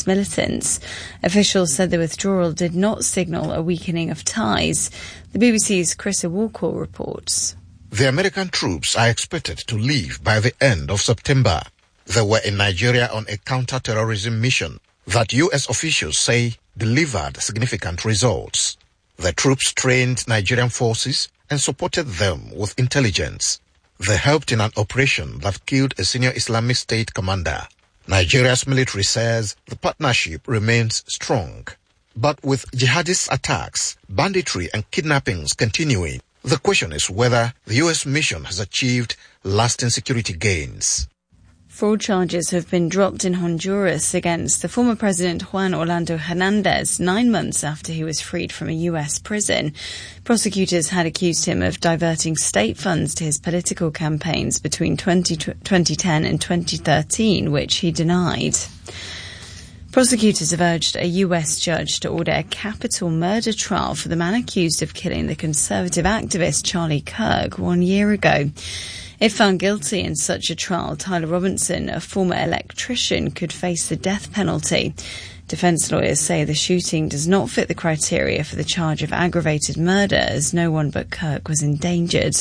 against militants. Officials said the withdrawal did not signal a weakening of ties. The BBC's Chris Walker reports. The American troops are expected to leave by the end of September. They were in Nigeria on a counter-terrorism mission that U.S. officials say delivered significant results. The troops trained Nigerian forces and supported them with intelligence. They helped in an operation that killed a senior Islamic State commander. Nigeria's military says the partnership remains strong. But with jihadist attacks, banditry and kidnappings continuing, the question is whether the U.S. mission has achieved lasting security gains. Fraud charges have been dropped in Honduras against the former president Juan Orlando Hernandez 9 months after he was freed from a U.S. prison. Prosecutors had accused him of diverting state funds to his political campaigns between 2010 and 2013, which he denied. Prosecutors have urged a US judge to order a capital murder trial for the man accused of killing the conservative activist Charlie Kirk 1 year ago. If found guilty in such a trial, Tyler Robinson, a former electrician, could face the death penalty. Defence lawyers say the shooting does not fit the criteria for the charge of aggravated murder, as no one but Kirk was endangered.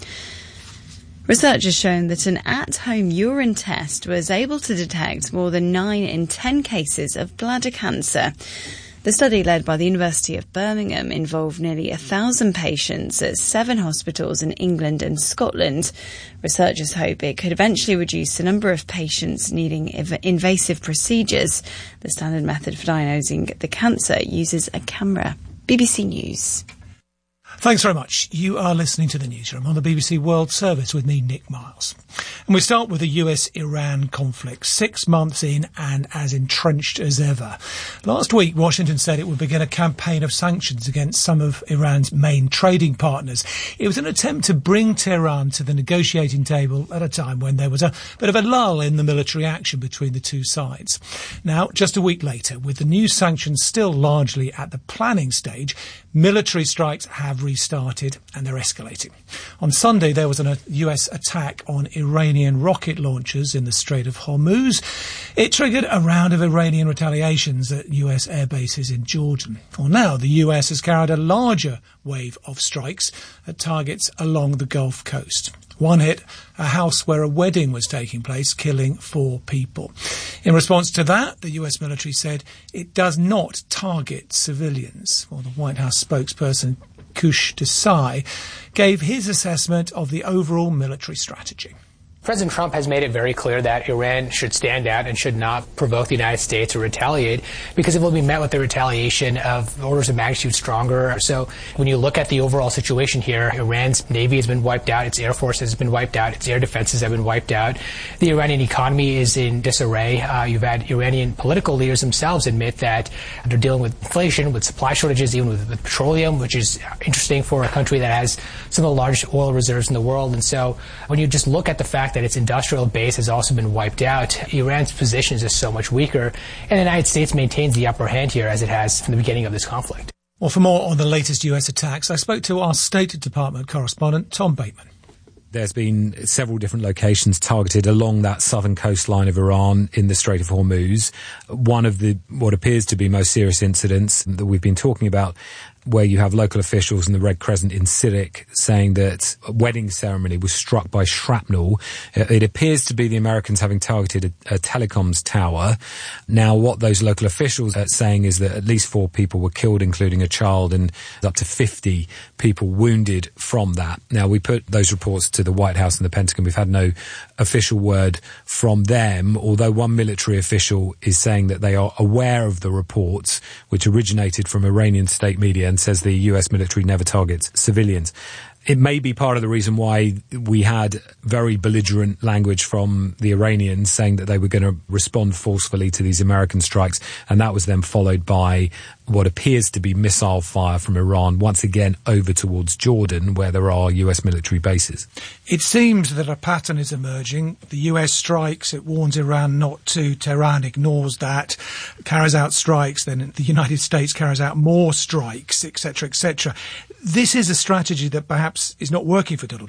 Research has shown that an at-home urine test was able to detect more than 9 in 10 cases of bladder cancer. The study, led by the University of Birmingham, involved nearly 1,000 patients at 7 hospitals in England and Scotland. Researchers hope it could eventually reduce the number of patients needing invasive procedures. The standard method for diagnosing the cancer uses a camera. BBC News. Thanks very much. You are listening to the Newsroom on the BBC World Service with me, Nick Miles. And we start with the US-Iran conflict, 6 months in and as entrenched as ever. Last week, Washington said it would begin a campaign of sanctions against some of Iran's main trading partners. It was an attempt to bring Tehran to the negotiating table at a time when there was a bit of a lull in the military action between the two sides. Now, just a week later, with the new sanctions still largely at the planning stage, military strikes have restarted and they're escalating. On Sunday, there was a US attack on Iranian rocket launchers in the Strait of Hormuz. It triggered a round of Iranian retaliations at US air bases in Jordan. Well, now the US has carried a larger wave of strikes at targets along the Gulf Coast. One hit a house where a wedding was taking place, killing 4 people. In response to that, the US military said it does not target civilians. Well, the White House spokesperson Kush Desai gave his assessment of the overall military strategy. President Trump has made it very clear that Iran should stand out and should not provoke the United States or retaliate, because it will be met with the retaliation of orders of magnitude stronger. So when you look at the overall situation here, Iran's Navy has been wiped out, its Air Force has been wiped out, its air defenses have been wiped out. The Iranian economy is in disarray. You've had Iranian political leaders themselves admit that they're dealing with inflation, with supply shortages, even with petroleum, which is interesting for a country that has some of the largest oil reserves in the world. And so when you just look at the fact that its industrial base has also been wiped out, Iran's position is just so much weaker, and the United States maintains the upper hand here as it has from the beginning of this conflict. Well, for more on the latest US attacks, I spoke to our State Department correspondent, Tom Bateman. There's been several different locations targeted along that southern coastline of Iran in the Strait of Hormuz. One of the what appears to be most serious incidents that we've been talking about, where you have local officials in the Red Crescent in Sirik saying that a wedding ceremony was struck by shrapnel. It appears to be the Americans having targeted a telecoms tower. Now, what those local officials are saying is that at least 4 people were killed, including a child, and up to 50 people wounded from that. Now, we put those reports to the White House and the Pentagon. We've had no official word from them, although one military official is saying that they are aware of the reports, which originated from Iranian state media, and says the US military never targets civilians. It may be part of the reason why we had very belligerent language from the Iranians saying that they were going to respond forcefully to these American strikes, and that was then followed by what appears to be missile fire from Iran, once again over towards Jordan, where there are US military bases. It seems that a pattern is emerging. The US strikes, it warns Iran not to. Tehran ignores that, carries out strikes, then the United States carries out more strikes, etc., etc. This is a strategy that perhaps is not working for Donald Trump.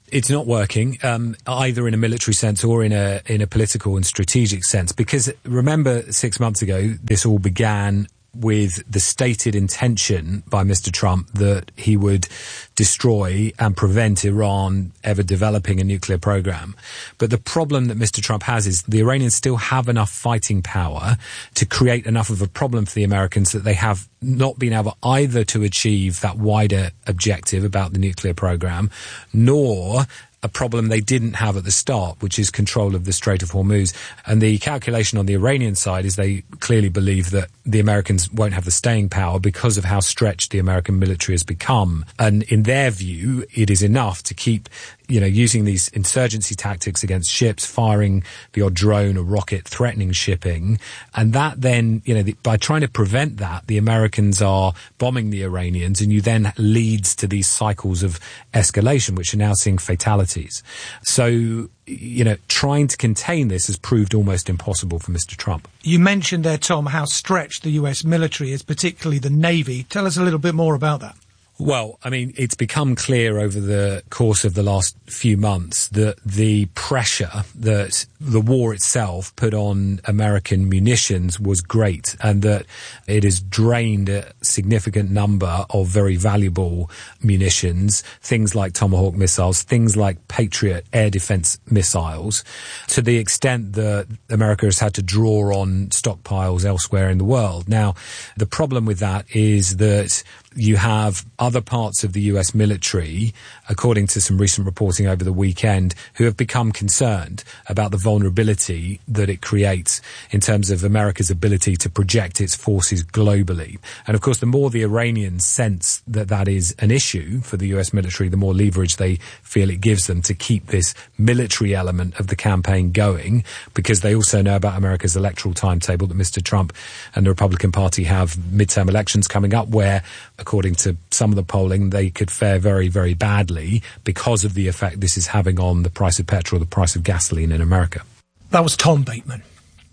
It's not working, either in a military sense or in a political and strategic sense. Because remember, 6 months ago, this all began with the stated intention by Mr. Trump that he would destroy and prevent Iran ever developing a nuclear program. But the problem that Mr. Trump has is the Iranians still have enough fighting power to create enough of a problem for the Americans that they have not been able either to achieve that wider objective about the nuclear program, nor a problem they didn't have at the start, which is control of the Strait of Hormuz. And the calculation on the Iranian side is they clearly believe that the Americans won't have the staying power because of how stretched the American military has become. And in their view, it is enough to keep, using these insurgency tactics against ships, firing the odd drone or rocket, threatening shipping. And that then, by trying to prevent that, the Americans are bombing the Iranians, and you then leads to these cycles of escalation, which are now seeing fatalities. So, trying to contain this has proved almost impossible for Mr. Trump. You mentioned there, Tom, how stretched the US military is, particularly the Navy. Tell us a little bit more about that. Well, it's become clear over the course of the last few months that the pressure that the war itself put on American munitions was great, and that it has drained a significant number of very valuable munitions, things like Tomahawk missiles, things like Patriot air defense missiles, to the extent that America has had to draw on stockpiles elsewhere in the world. Now, the problem with that is that you have other parts of the US military, according to some recent reporting over the weekend, who have become concerned about the vulnerability that it creates in terms of America's ability to project its forces globally. And of course, the more the Iranians sense that that is an issue for the US military, the more leverage they feel it gives them to keep this military element of the campaign going, because they also know about America's electoral timetable, that Mr. Trump and the Republican Party have midterm elections coming up where, according to some of the polling, they could fare very, very badly because of the effect this is having on the price of petrol, the price of gasoline in America. That was Tom Bateman.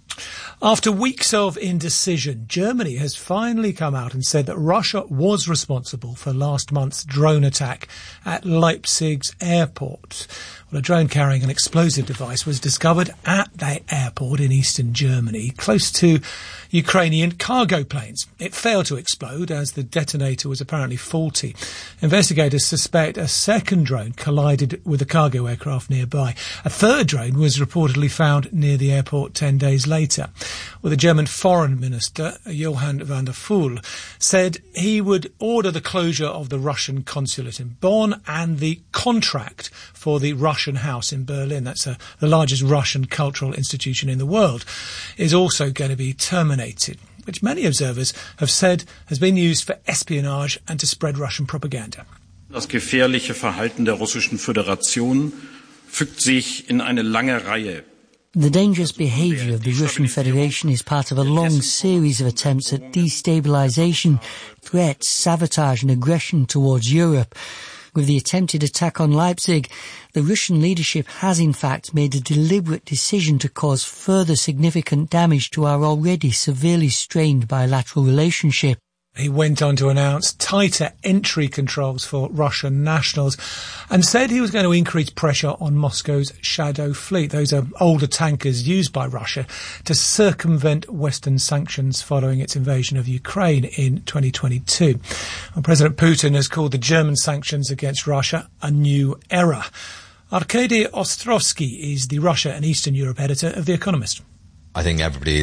After weeks of indecision, Germany has finally come out and said that Russia was responsible for last month's drone attack at Leipzig's airport. Well, a drone carrying an explosive device was discovered at that airport in eastern Germany, close to Ukrainian cargo planes. It failed to explode as the detonator was apparently faulty. Investigators suspect a second drone collided with a cargo aircraft nearby. A third drone was reportedly found near the airport 10 days later. Well, the German Foreign Minister, Johann van der Pfuhl, said he would order the closure of the Russian consulate in Bonn and the contract for the Russian House in Berlin, that's the largest Russian cultural institution in the world, is also going to be terminated, which many observers have said has been used for espionage and to spread Russian propaganda. Das gefährliche Verhalten der Russischen Föderation fügt sich in eine lange Reihe. The dangerous behaviour of the Russian Federation is part of a long series of attempts at destabilisation, threats, sabotage and aggression towards Europe. With the attempted attack on Leipzig, the Russian leadership has in fact made a deliberate decision to cause further significant damage to our already severely strained bilateral relationship. He went on to announce tighter entry controls for Russian nationals and said he was going to increase pressure on Moscow's Shadow Fleet. Those are older tankers used by Russia to circumvent Western sanctions following its invasion of Ukraine in 2022. Well, President Putin has called the German sanctions against Russia a new era. Arkady Ostrovsky is the Russia and Eastern Europe editor of The Economist. I think everybody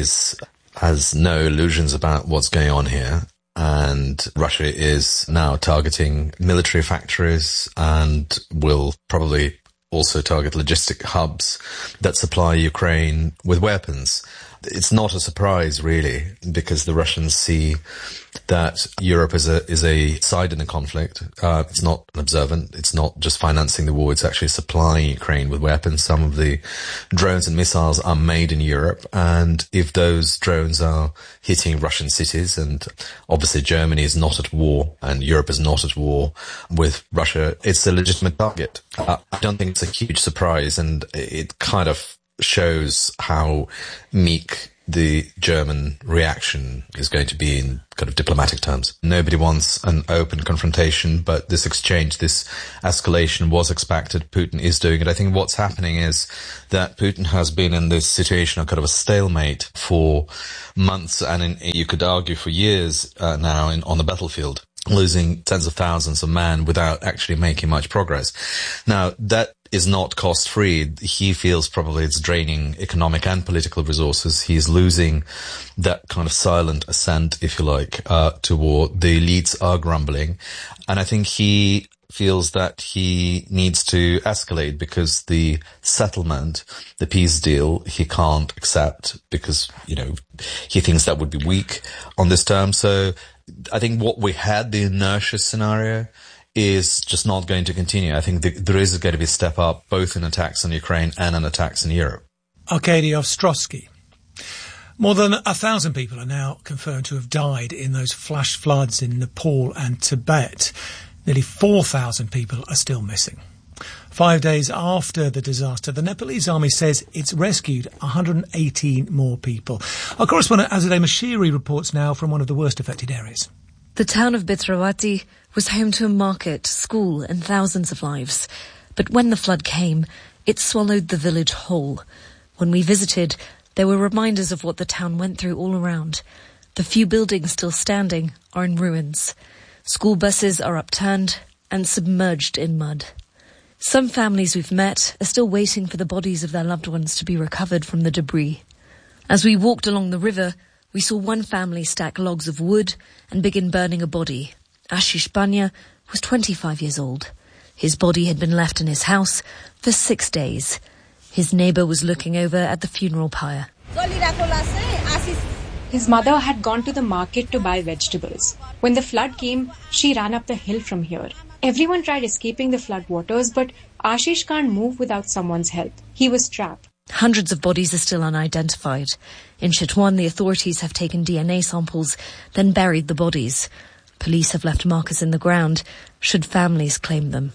has no illusions about what's going on here. And Russia is now targeting military factories and will probably also target logistic hubs that supply Ukraine with weapons. It's not a surprise, really, because the Russians see that Europe is a side in the conflict. It's not an observant. It's not just financing the war. It's actually supplying Ukraine with weapons. Some of the drones and missiles are made in Europe. And if those drones are hitting Russian cities, and obviously Germany is not at war and Europe is not at war with Russia, it's a legitimate target. I don't think it's a huge surprise, and it kind of shows how meek the German reaction is going to be in kind of diplomatic terms. Nobody wants an open confrontation, but this exchange, this escalation was expected. Putin is doing it. I think what's happening is that Putin has been in this situation of kind of a stalemate for months and you could argue for years now on the battlefield, losing tens of thousands of men without actually making much progress. Now, that is not cost-free. He feels probably it's draining economic and political resources. He's losing that kind of silent assent, if you like, to war. The elites are grumbling. And I think he feels that he needs to escalate because the settlement, the peace deal, he can't accept because, he thinks that would be weak on this term. So I think what we had, the inertia scenario, is just not going to continue. I think there is going to be a step up both in attacks on Ukraine and in attacks in Europe. Arkady Ostrovsky. More than 1,000 people are now confirmed to have died in those flash floods in Nepal and Tibet. Nearly 4,000 people are still missing. 5 days after the disaster, the Nepalese army says it's rescued 118 more people. Our correspondent Azadeh Mashiri reports now from one of the worst affected areas. The town of Bitrawati was home to a market, school and thousands of lives. But when the flood came, it swallowed the village whole. When we visited, there were reminders of what the town went through all around. The few buildings still standing are in ruins. School buses are upturned and submerged in mud. Some families we've met are still waiting for the bodies of their loved ones to be recovered from the debris. As we walked along the river, we saw one family stack logs of wood and begin burning a body. Ashish Banya was 25 years old. His body had been left in his house for 6 days. His neighbour was looking over at the funeral pyre. His mother had gone to the market to buy vegetables. When the flood came, she ran up the hill from here. Everyone tried escaping the flood waters, but Ashish can't move without someone's help. He was trapped. Hundreds of bodies are still unidentified. In Chitwan, the authorities have taken DNA samples, then buried the bodies. Police have left markers in the ground, should families claim them.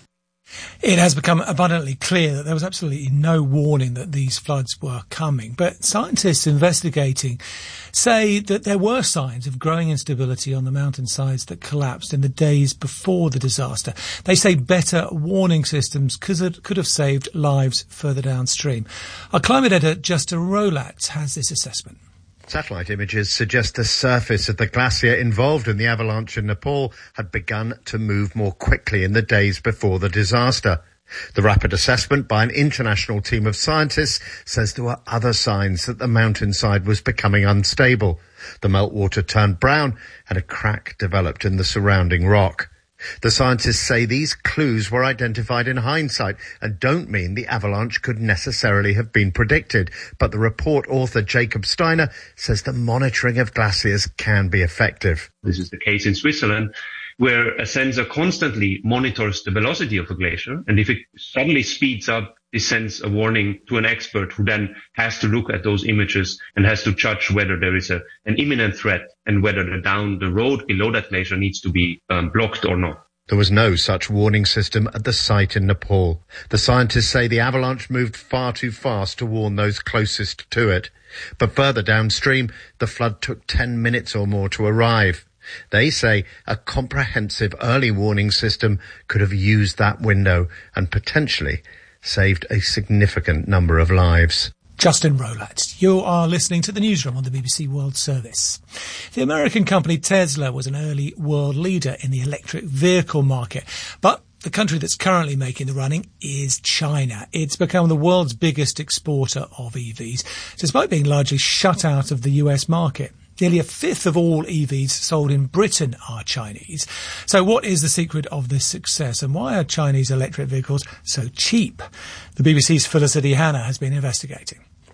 It has become abundantly clear that there was absolutely no warning that these floods were coming. But scientists investigating say that there were signs of growing instability on the mountainsides that collapsed in the days before the disaster. They say better warning systems could have saved lives further downstream. Our climate editor, Justin Rolat, has this assessment. Satellite images suggest the surface of the glacier involved in the avalanche in Nepal had begun to move more quickly in the days before the disaster. The rapid assessment by an international team of scientists says there were other signs that the mountainside was becoming unstable. The meltwater turned brown and a crack developed in the surrounding rock. The scientists say these clues were identified in hindsight and don't mean the avalanche could necessarily have been predicted. But the report author Jacob Steiner says the monitoring of glaciers can be effective. This is the case in Switzerland, where a sensor constantly monitors the velocity of a glacier. And if it suddenly speeds up, it sends a warning to an expert who then has to look at those images and has to judge whether there is an imminent threat and whether down the road below that glacier needs to be blocked or not. There was no such warning system at the site in Nepal. The scientists say the avalanche moved far too fast to warn those closest to it. But further downstream, the flood took 10 minutes or more to arrive. They say a comprehensive early warning system could have used that window and potentially saved a significant number of lives. Justin Rolat, you are listening to the newsroom on the BBC World Service. The American company Tesla was an early world leader in the electric vehicle market, but the country that's currently making the running is China. It's become the world's biggest exporter of EVs, despite being largely shut out of the US market. Nearly a fifth of all EVs sold in Britain are Chinese. So what is the secret of this success, and why are Chinese electric vehicles so cheap? The BBC's Felicity Hanna has been investigating.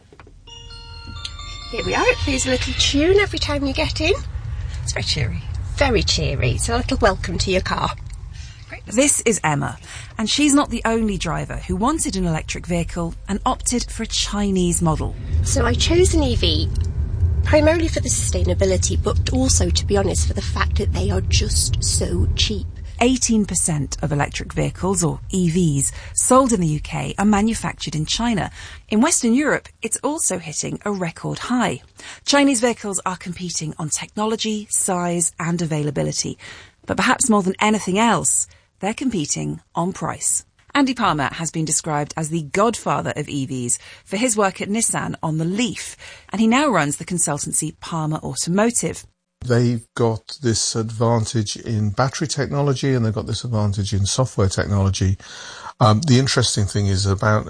Here we are. It plays a little tune every time you get in. It's very cheery. Very cheery. It's a little welcome to your car. This is Emma, and she's not the only driver who wanted an electric vehicle and opted for a Chinese model. So I chose an EV primarily for the sustainability, but also, to be honest, for the fact that they are just so cheap. 18% of electric vehicles, or EVs, sold in the UK are manufactured in China. In Western Europe, it's also hitting a record high. Chinese vehicles are competing on technology, size and availability. But perhaps more than anything else, they're competing on price. Andy Palmer has been described as the godfather of EVs for his work at Nissan on the Leaf, and he now runs the consultancy Palmer Automotive. They've got this advantage in battery technology and they've got this advantage in software technology. The interesting thing is about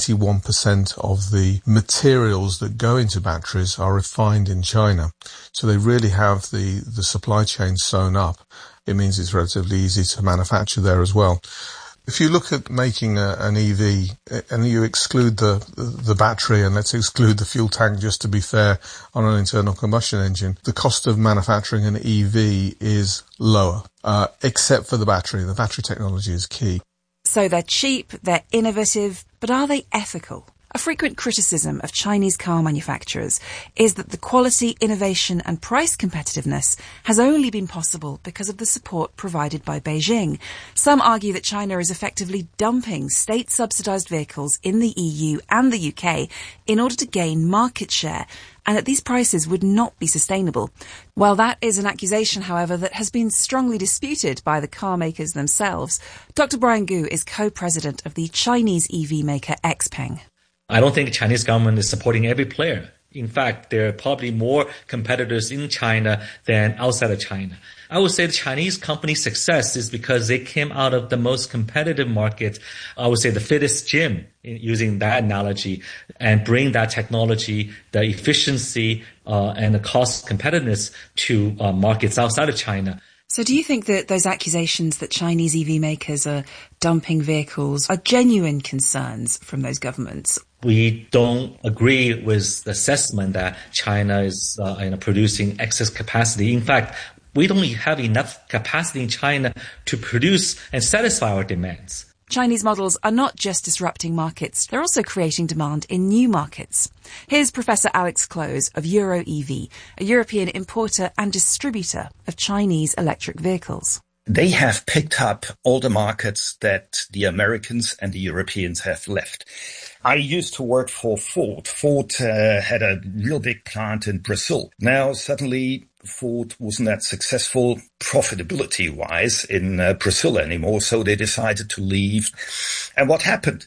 91% of the materials that go into batteries are refined in China. So they really have the supply chain sewn up. It means it's relatively easy to manufacture there as well. If you look at making an EV and you exclude the battery and let's exclude the fuel tank just to be fair on an internal combustion engine, the cost of manufacturing an EV is lower, except for the battery. The battery technology is key. So they're cheap, they're innovative, but are they ethical? A frequent criticism of Chinese car manufacturers is that the quality, innovation and price competitiveness has only been possible because of the support provided by Beijing. Some argue that China is effectively dumping state-subsidised vehicles in the EU and the UK in order to gain market share, and that these prices would not be sustainable. Well, that is an accusation, however, that has been strongly disputed by the car makers themselves. Dr. Brian Gu is co-president of the Chinese EV maker XPeng. I don't think the Chinese government is supporting every player. In fact, there are probably more competitors in China than outside of China. I would say the Chinese company's success is because they came out of the most competitive market, I would say the fittest gym, using that analogy, and bring that technology, the efficiency and the cost competitiveness to markets outside of China. So do you think that those accusations that Chinese EV makers are dumping vehicles are genuine concerns from those governments? We don't agree with the assessment that China is producing excess capacity. In fact, we don't have enough capacity in China to produce and satisfy our demands. Chinese models are not just disrupting markets, they're also creating demand in new markets. Here's Professor Alex Close of EuroEV, a European importer and distributor of Chinese electric vehicles. They have picked up all the markets that the Americans and the Europeans have left. I used to work for Ford. Ford had a real big plant in Brazil. Now suddenly Ford wasn't that successful profitability-wise in Brazil anymore, so they decided to leave. And what happened?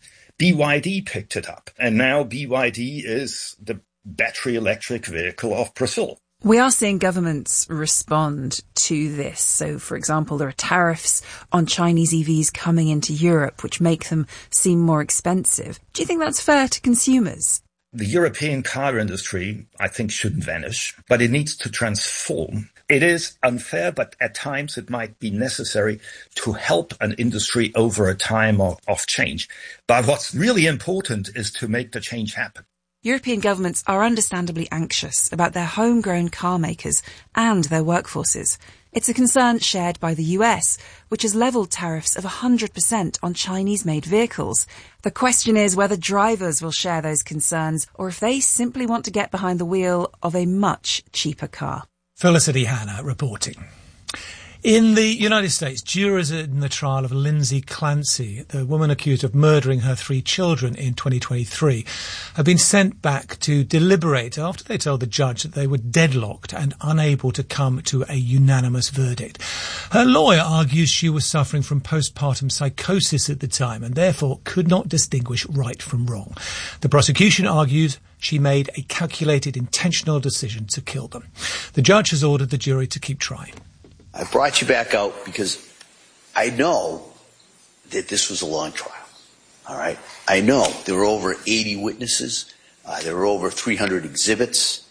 BYD picked it up, and now BYD is the battery electric vehicle of Brazil. We are seeing governments respond to this. So, for example, there are tariffs on Chinese EVs coming into Europe, which make them seem more expensive. Do you think that's fair to consumers? The European car industry, I think, shouldn't vanish, but it needs to transform. It is unfair, but at times it might be necessary to help an industry over a time of change. But what's really important is to make the change happen. European governments are understandably anxious about their homegrown car makers and their workforces. It's a concern shared by the US, which has levelled tariffs of 100% on Chinese-made vehicles. The question is whether drivers will share those concerns or if they simply want to get behind the wheel of a much cheaper car. Felicity Hanna reporting. In the United States, jurors in the trial of Lindsay Clancy, the woman accused of murdering her 3 children in 2023, have been sent back to deliberate after they told the judge that they were deadlocked and unable to come to a unanimous verdict. Her lawyer argues she was suffering from postpartum psychosis at the time and therefore could not distinguish right from wrong. The prosecution argues she made a calculated, intentional decision to kill them. The judge has ordered the jury to keep trying. I brought you back out because I know that this was a long trial, all right? I know there were over 80 witnesses. There were over 300 exhibits.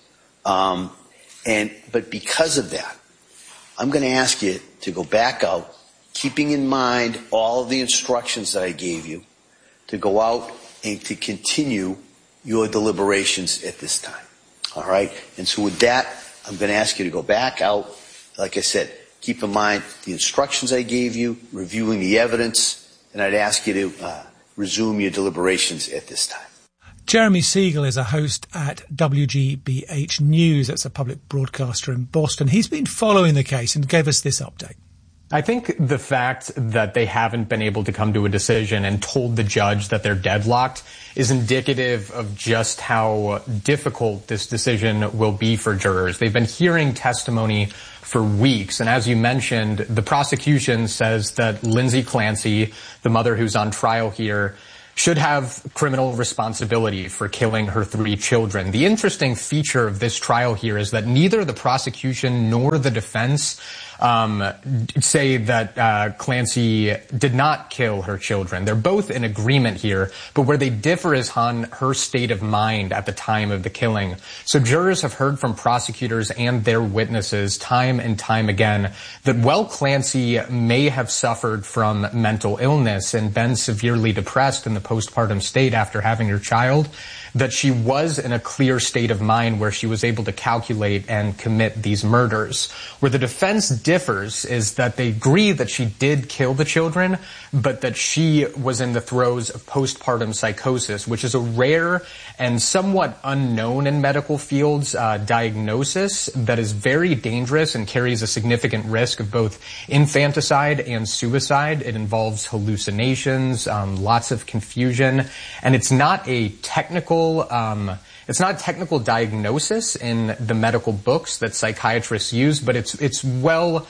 But because of that, I'm going to ask you to go back out, keeping in mind all of the instructions that I gave you, to go out and to continue your deliberations at this time, all right? And so with that, I'm going to ask you to go back out, like I said, keep in mind the instructions I gave you, reviewing the evidence, and I'd ask you to resume your deliberations at this time. Jeremy Siegel is a host at WGBH News. That's a public broadcaster in Boston. He's been following the case and gave us this update. I think the fact that they haven't been able to come to a decision and told the judge that they're deadlocked is indicative of just how difficult this decision will be for jurors. They've been hearing testimony for weeks, and as you mentioned, the prosecution says that Lindsay Clancy, the mother who's on trial here, should have criminal responsibility for killing her 3 children. The interesting feature of this trial here is that neither the prosecution nor the defense say that Clancy did not kill her children. They're both in agreement here, but where they differ is on her state of mind at the time of the killing. So jurors have heard from prosecutors and their witnesses time and time again that while Clancy may have suffered from mental illness and been severely depressed in the postpartum state after having her child, that she was in a clear state of mind where she was able to calculate and commit these murders. Where the defense differs is that they agree that she did kill the children, but that she was in the throes of postpartum psychosis, which is a rare and somewhat unknown in medical fields diagnosis that is very dangerous and carries a significant risk of both infanticide and suicide. It involves hallucinations, lots of confusion, and it's not a technical diagnosis in the medical books that psychiatrists use, but it's well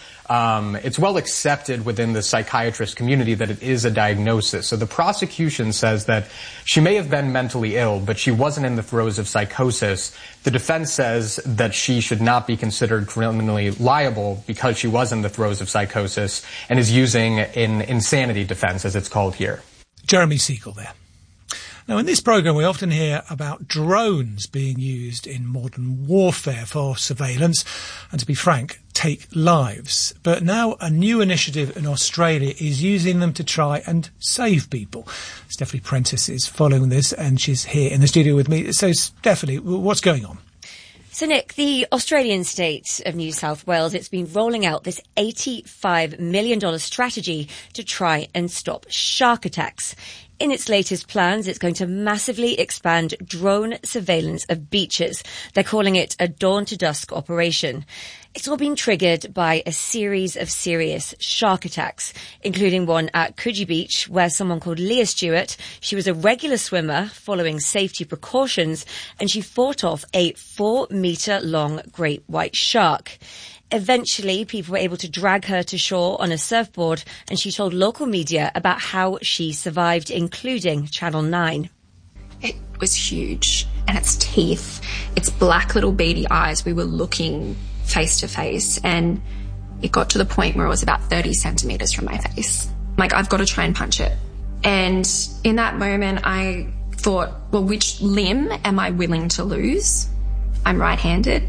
accepted within the psychiatrist community that it is a diagnosis. So the prosecution says that she may have been mentally ill, but she wasn't in the throes of psychosis. The defense says that she should not be considered criminally liable because she was in the throes of psychosis and is using an insanity defense, as it's called here. Jeremy Siegel there. Now, in this programme, we often hear about drones being used in modern warfare for surveillance and, to be frank, take lives. But now a new initiative in Australia is using them to try and save people. Stephanie Prentice is following this, and she's here in the studio with me. So, Stephanie, what's going on? So, Nick, the Australian state of New South Wales, it's been rolling out this $85 million strategy to try and stop shark attacks. In its latest plans, it's going to massively expand drone surveillance of beaches. They're calling it a dawn to dusk operation. It's all been triggered by a series of serious shark attacks, including one at Coogee Beach, where someone called Leah Stewart, she was a regular swimmer following safety precautions, and she fought off a 4-metre-long great white shark. Eventually, people were able to drag her to shore on a surfboard, and she told local media about how she survived, including Channel 9. It was huge, and its teeth, its black little beady eyes, we were looking face to face, and it got to the point where it was about 30 centimetres from my face. Like, I've got to try and punch it. And in that moment, I thought, well, which limb am I willing to lose? I'm right-handed.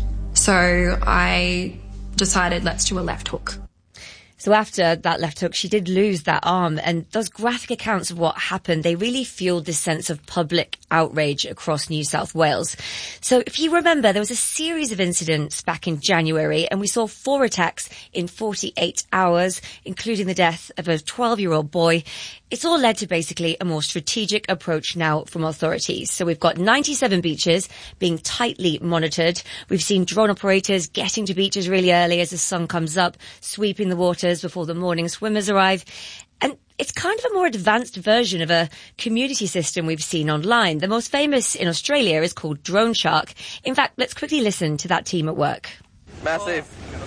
So I decided, let's do a left hook. So after that left hook, she did lose that arm, and those graphic accounts of what happened, they really fueled this sense of public outrage across New South Wales. So if you remember, there was a series of incidents back in January, and we saw 4 attacks in 48 hours, including the death of a 12-year-old boy. It's all led to basically a more strategic approach now from authorities. So we've got 97 beaches being tightly monitored. We've seen drone operators getting to beaches really early as the sun comes up, sweeping the waters before the morning swimmers arrive. And it's kind of a more advanced version of a community system we've seen online. The most famous in Australia is called Drone Shark. In fact, let's quickly listen to that team at work. Massive.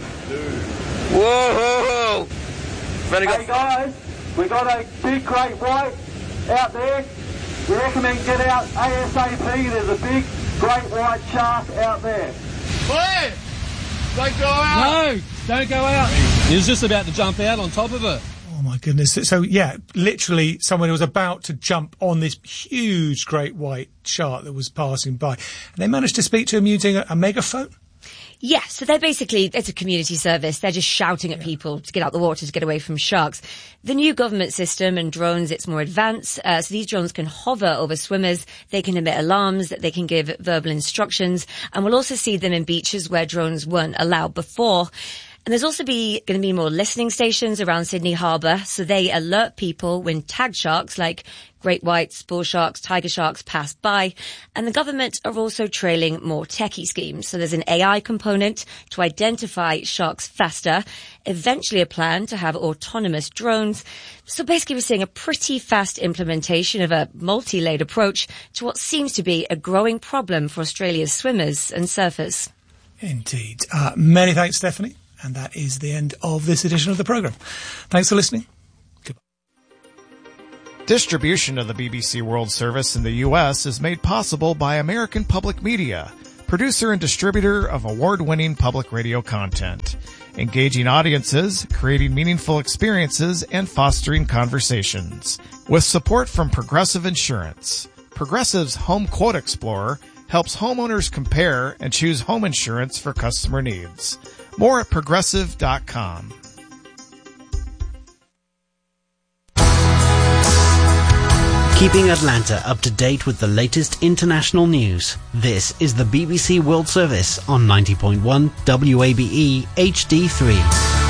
Whoa! Hey guys, we got a big great white out there. We recommend get out ASAP. There's a big great white shark out there. Boy! Don't go out! No! Don't go out! He was just about to jump out on top of it. Oh my goodness. So yeah, literally someone was about to jump on this huge great white shark that was passing by. And they managed to speak to him using a megaphone? Yeah, so they're basically, it's a community service. They're just shouting at people to get out the water, to get away from sharks. The new government system and drones, it's more advanced. So these drones can hover over swimmers. They can emit alarms, they can give verbal instructions. And we'll also see them in beaches where drones weren't allowed before. And And there's also going to be more listening stations around Sydney Harbour, so they alert people when tagged sharks like great whites, bull sharks, tiger sharks pass by. And the government are also trailing more techie schemes. So there's an AI component to identify sharks faster, eventually a plan to have autonomous drones. So basically we're seeing a pretty fast implementation of a multi-layered approach to what seems to be a growing problem for Australia's swimmers and surfers. Indeed. Many thanks, Stephanie. And that is the end of this edition of the programme. Thanks for listening. Goodbye. Distribution of the BBC World Service in the U.S. is made possible by American Public Media, producer and distributor of award-winning public radio content, engaging audiences, creating meaningful experiences, and fostering conversations. With support from Progressive Insurance, Progressive's Home Quote Explorer helps homeowners compare and choose home insurance for customer needs. More at Progressive.com. Keeping Atlanta up to date with the latest international news. This is the BBC World Service on 90.1 WABE HD3.